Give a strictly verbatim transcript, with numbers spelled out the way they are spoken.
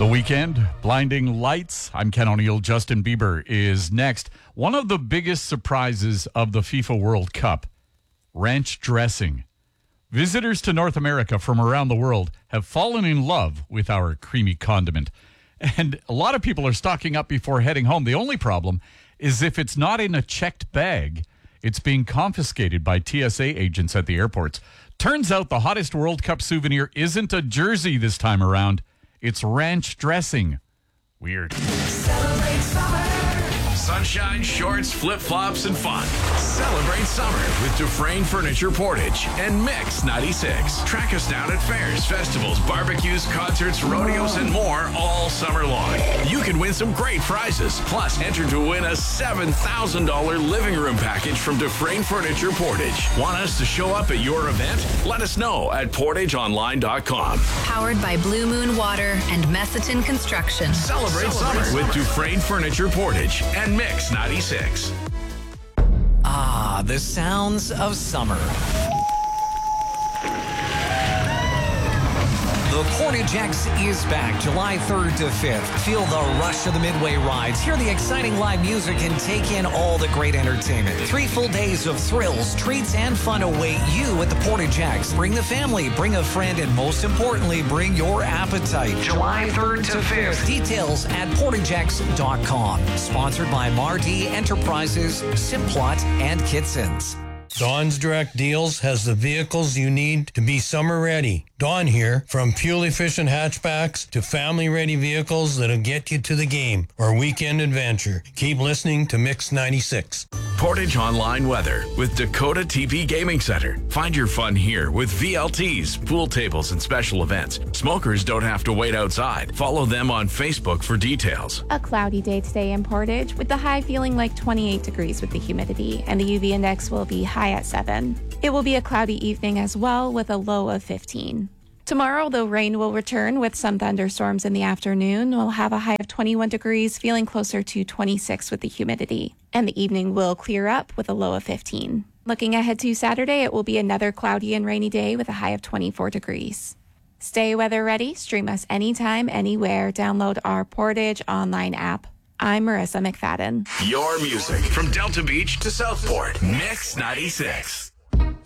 The Weekend, Blinding Lights. I'm Ken O'Neill. Justin Bieber is next. One of the biggest surprises of the FIFA World Cup, ranch dressing. Visitors to North America from around the world have fallen in love with our creamy condiment. And a lot of people are stocking up before heading home. The only problem is if it's not in a checked bag, it's being confiscated by T S A agents at the airports. Turns out the hottest World Cup souvenir isn't a jersey this time around. It's ranch dressing. Weird. Celebrate summer. Sunshine, shorts, flip-flops, and fun. Celebrate summer with Dufresne Furniture Portage and Mix ninety-six. Track us down at fairs, festivals, barbecues, concerts, rodeos, and more all summer long. You can win some great prizes. Plus, enter to win a seven thousand dollars living room package from Dufresne Furniture Portage. Want us to show up at your event? Let us know at portage online dot com. Powered by Blue Moon Water and Messiton Construction. Celebrate, Celebrate summer with Dufresne Furniture Portage and Mix ninety-six. Ah, the sounds of summer. The Portage X is back July third to fifth. Feel the rush of the Midway rides, hear the exciting live music, and take in all the great entertainment. Three full days of thrills, treats, and fun await you at the Portage X. Bring the family, bring a friend, and most importantly, bring your appetite. July third to fifth. Details at portage x dot com. Sponsored by Mardi Enterprises, Simplot, and Kitson's. Dawn's Direct Deals has the vehicles you need to be summer ready. Dawn here, from fuel-efficient hatchbacks to family-ready vehicles that'll get you to the game or weekend adventure. Keep listening to Mix ninety-six. Portage Online Weather with Dakota T P Gaming Center. Find your fun here with V L Ts, pool tables, and special events. Smokers don't have to wait outside. Follow them on Facebook for details. A cloudy day today in Portage with the high feeling like twenty-eight degrees with the humidity, and the U V index will be high at seven. It will be a cloudy evening as well with a low of fifteen. Tomorrow, though rain will return with some thunderstorms in the afternoon, we'll have a high of twenty-one degrees, feeling closer to twenty-six with the humidity. And the evening will clear up with a low of fifteen. Looking ahead to Saturday, it will be another cloudy and rainy day with a high of twenty-four degrees. Stay weather ready. Stream us anytime, anywhere. Download our Portage online app. I'm Marissa McFadden. Your music from Delta Beach to Southport. Mix ninety-six.